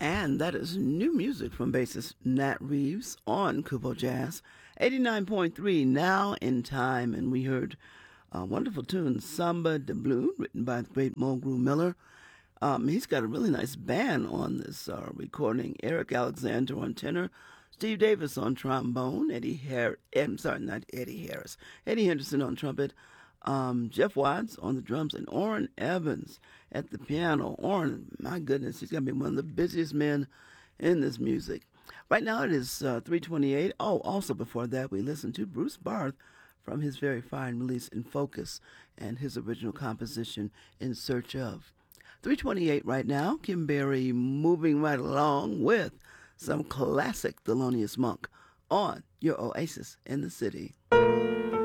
And that is new music from bassist Nat Reeves on Kubo Jazz. 89.3 Now in Time. And we heard a wonderful tune, Samba de Blue, written by the great Mulgrew Miller. He's got a really nice band on this recording. Eric Alexander on tenor, Steve Davis on trombone, Eddie Henderson on trumpet, Jeff Watts on the drums, and Orrin Evans at the piano. Orrin, my goodness, he's going to be one of the busiest men in this music. Right now it is 3:28. Oh, also before that, we listened to Bruce Barth from his very fine release In Focus and his original composition In Search Of. 3:28 right now. Kim Berry moving right along with some classic Thelonious Monk on your Oasis in the City.